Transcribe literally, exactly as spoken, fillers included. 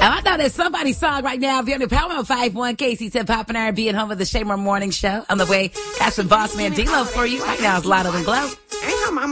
I know there's somebody's song right now. If you're on the Power five one K C ten Pop and R and B at home of the Shamer Morning Show. On the way, got some Boss Man D-Lo for you. Right now it's Lotto and Glow.